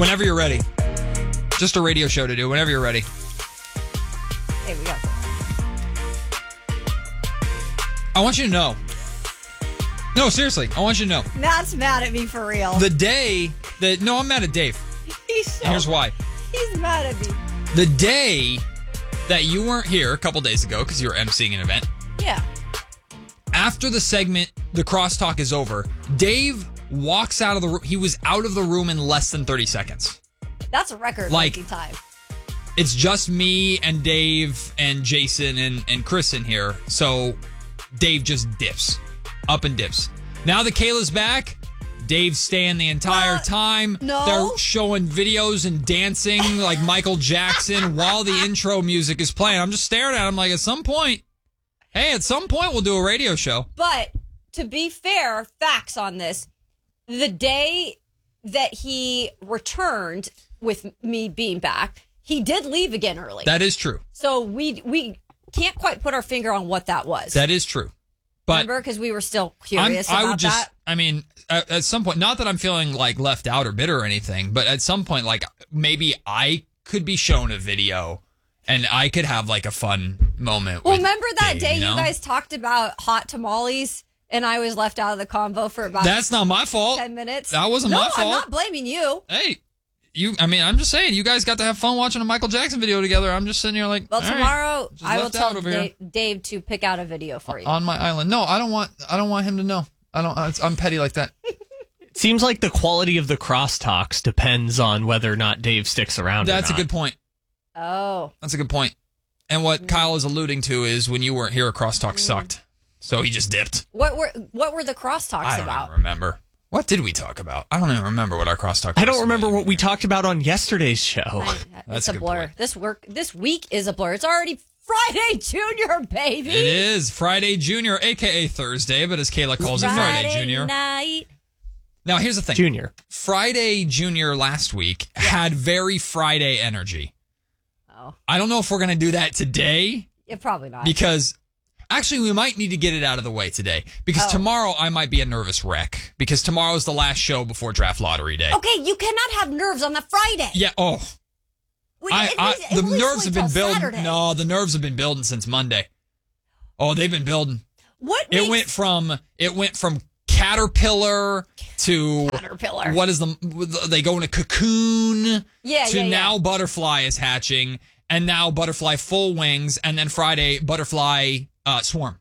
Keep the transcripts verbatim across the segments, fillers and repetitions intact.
Whenever you're ready. Just a radio show to do. Whenever you're ready. Hey, we got I want you to know. No, seriously. I want you to know. Matt's mad at me for real. The day that... No, I'm mad at Dave. He's so, Here's why. He's mad at me. The day that you weren't here a couple days ago because you were emceeing an event. Yeah. After the segment, the crosstalk is over, Dave walks out of the room. He was out of the room in less than thirty seconds. That's a record Like, breaking time. It's just me and Dave and Jason and, and Chris in here. So Dave just dips. Up and dips. Now that Kayla's back, Dave's staying the entire uh, time. No. They're showing videos and dancing like Michael Jackson while the intro music is playing. I'm just staring at him like, at some point, hey, at some point we'll do a radio show. But to be fair, facts on this, the day that he returned with me being back, he did leave again early. That is true. So we we can't quite put our finger on what that was. That is true. But remember, because we were still curious I'm, about I would just, that. I mean, at, at some point, not that I'm feeling like left out or bitter or anything, but at some point, like maybe I could be shown a video and I could have like a fun moment. Well, with remember that Dave, day you, know? you guys talked about hot tamales and I was left out of the convo for about That's not my fault. ten minutes? That wasn't no, my fault. I'm not blaming you. Hey, you, I mean, I'm just saying, you guys got to have fun watching a Michael Jackson video together. I'm just sitting here like, Well, all right, tomorrow just I will left out tell over Dave, here. Dave to pick out a video for you. On my island. No, I don't want, I don't want him to know. I don't, it's, I'm petty like that. It seems like the quality of the crosstalks depends on whether or not Dave sticks around. That's or a not. good point. Oh. That's a good point. And what Kyle is alluding to is when you weren't here, a crosstalk Mm. sucked. So he just dipped. What were what were the crosstalks I don't about? even remember. What did we talk about? I don't even remember what our crosstalk was. I don't remember what we talked about on yesterday's show. I, That's it's a a good blur. point. This work this week is a blur. It's already Friday Junior, baby. It is Friday Junior, a k a. Thursday, but as Kayla calls it, Friday Junior. Night. Now, here's the thing. Junior. Friday Junior last week had very Friday energy. Oh. I don't know if we're going to do that today. Yeah, probably not. Because actually, we might need to get it out of the way today. Because Oh. tomorrow I might be a nervous wreck. Because tomorrow is the last show before draft lottery day. Okay, you cannot have nerves on the Friday. Yeah. Oh, Wait, I, at I, least- at the least nerves wait have been till building. Saturday. No, the nerves have been building since Monday. Oh, they've been building. What It makes went from it went from caterpillar to Caterpillar. What is the they go in a cocoon Yeah, to yeah, yeah. now butterfly is hatching and now butterfly full wings and then Friday butterfly uh, swarm.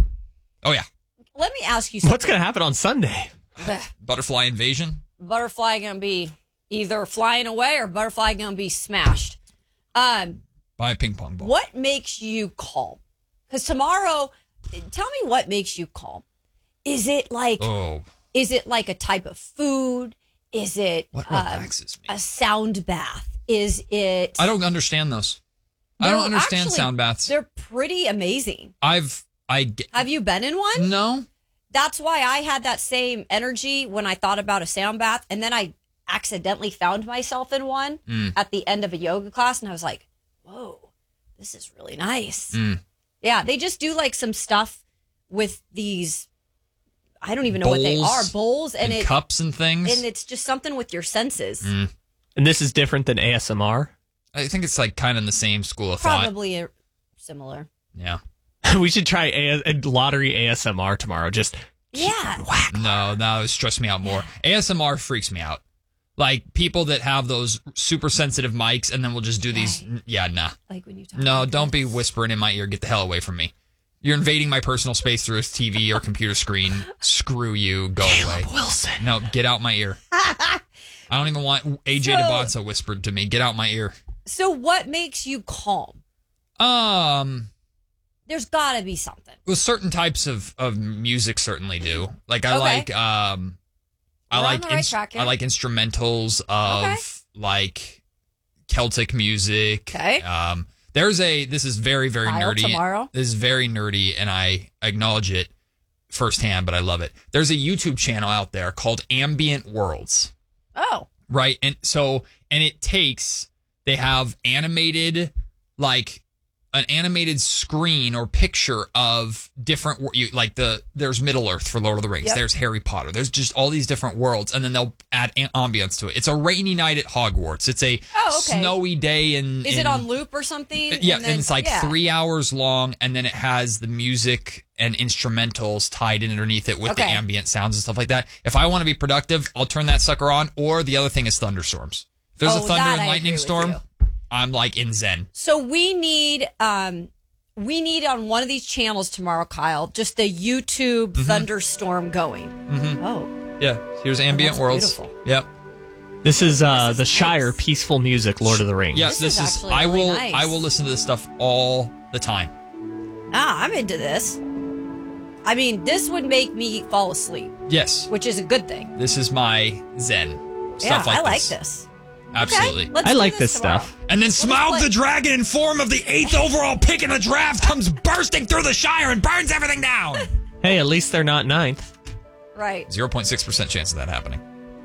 Oh yeah, Let me ask you something. What's going to happen on Sunday? butterfly invasion. Butterfly gonna be either flying away or butterfly gonna be smashed. Um, By a ping pong ball. what makes you calm? Because tomorrow, tell me what makes you calm. Is it like Oh, is it like a type of food? Is it what um, relaxes me? a sound bath? Is it? I don't understand those. I don't No, understand actually, sound baths. They're pretty amazing. I've I get, Have you been in one? no. That's why I had that same energy when I thought about a sound bath, and then I accidentally found myself in one Mm. at the end of a yoga class, and I was like, "Whoa, this is really nice." Mm. Yeah, they just do like some stuff with these. I don't even know what they Bowls are bowls, and, And it cups and things. and it's just something with your senses. Mm. And this is different than A S M R. I think it's like kind of in the same school of thought. Probably uh, similar. Yeah. We should try a, a lottery A S M R tomorrow. Just Yeah. whack. No, that would stress me out more. A S M R freaks me out. Like people that have those super sensitive mics and then will just do these. Yeah, nah. Like when you talk. No, like don't be this. whispering in my ear. Get the hell away from me. You're invading my personal space through a T V or computer screen. Screw you. Go away. Wilson. No, get out my ear. I don't even want A J So- DeBonsa whispered to me. Get out my ear. So, what makes you calm? Um, There's got to be something. well, certain types of, of music certainly do. Like I Okay. like um, I We're on like the right ins- track here. I like instrumentals of Okay. like Celtic music. Okay. Um, there's a this is very very Kyle nerdy. tomorrow. This is very nerdy, and I acknowledge it firsthand, but I love it. There's a YouTube channel out there called Ambient Worlds. Oh. Right. And so, and it takes, they have animated, like an animated screen or picture of different wor- you, like the there's Middle Earth for Lord of the Rings. Yep. There's Harry Potter. There's just all these different worlds, and then they'll add am- ambience to it. It's a rainy night at Hogwarts. It's a Oh, okay. snowy day in. Is in, it on loop or something? Yeah, and, and, then, it's like yeah. three hours long, and then it has the music and instrumentals tied in underneath it with the Okay. ambient sounds and stuff like that. If I want to be productive, I'll turn that sucker on. Or the other thing is thunderstorms. If there's Oh, a thunder that and I lightning agree with storm, you. I'm like in zen. So we need um we need on one of these channels tomorrow, Kyle, just a YouTube Mm-hmm. thunderstorm going. Mm-hmm. Oh, Yeah, here's ambient that's worlds. beautiful. Yep. This is uh, This is the Shire nice. peaceful music, Lord of the Rings. Yes, This this, is is. actually I really will. nice. I will listen to this stuff all the time. ah, I'm into this. I mean, this would make me fall asleep, Yes, which is a good thing. this is my zen. Yeah, Stuff like I like this. this. Absolutely. Okay, let's I do like this tomorrow. stuff. And then just Smaug play- the dragon, in form of the eighth overall pick in the draft, comes bursting through the Shire and burns everything down. Hey, at least they're not ninth. Right. zero point six percent chance of that happening.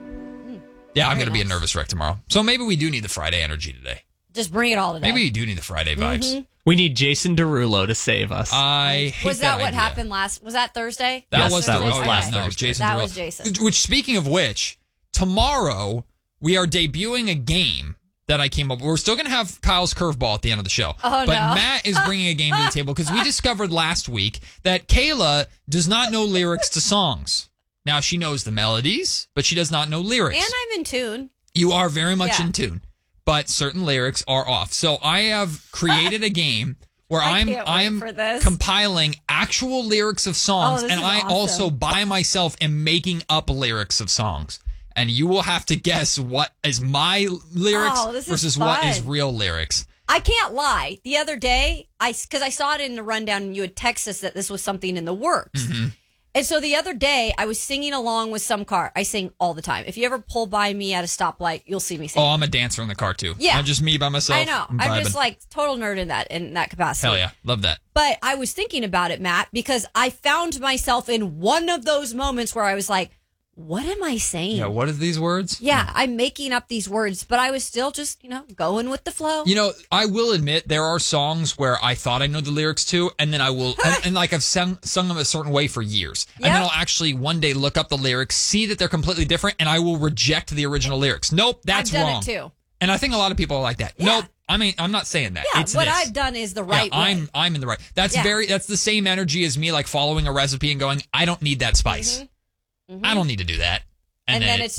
Yeah, I'm Very going to be a nice. nervous wreck tomorrow. So maybe we do need the Friday energy today. Just bring it all today. Maybe we do need the Friday vibes. We need Jason Derulo to save us. I hate was that, what idea. happened last? Was that Thursday? That Yes, was that the- was oh, last yeah, no, Thursday. Jason That Derulo. was Jason. Which, speaking of which, tomorrow we are debuting a game that I came up with. We're still going to have Kyle's curveball at the end of the show. Oh, but no. Matt is bringing a game to the table because we discovered last week that Kayla does not know lyrics to songs. Now, she knows the melodies, but she does not know lyrics. And I'm in tune. You are very much Yeah. in tune, but certain lyrics are off. So I have created a game where I I'm can't wait I'm for this. compiling actual lyrics of songs, Oh, this and is I awesome. also by myself am making up lyrics of songs. And you will have to guess what is my lyrics Oh, this is versus what is fun. real lyrics. I can't lie. The other day, I because I saw it in the rundown, and you had texted us that this was something in the works. Mm-hmm. And so the other day, I was singing along with some car. I sing all the time. If you ever pull by me at a stoplight, you'll see me sing. Oh, I'm a dancer in the car too. Yeah. I'm just me by myself. I know. I'm, I'm just vibing. like total nerd in that in that capacity. hell yeah, love that. But I was thinking about it, Matt, because I found myself in one of those moments where I was like, what am I saying? Yeah, what are these words? Yeah, I'm making up these words, but I was still just, you know, going with the flow. You know, I will admit there are songs where I thought I know the lyrics to, and then I will, and, and like I've sung, sung them a certain way for years. And then Yep. I'll actually one day look up the lyrics, see that they're completely different, and I will reject the original lyrics. Nope, that's I've done wrong. it too. And I think a lot of people are like that. Yeah. Nope, I mean, I'm not saying that. Yeah, it's what this. I've done is the Yeah, right way. I'm I'm in the right. That's Yeah. very that's the same energy as me like following a recipe and going, I don't need that spice. I don't need to do that. and then then it- it's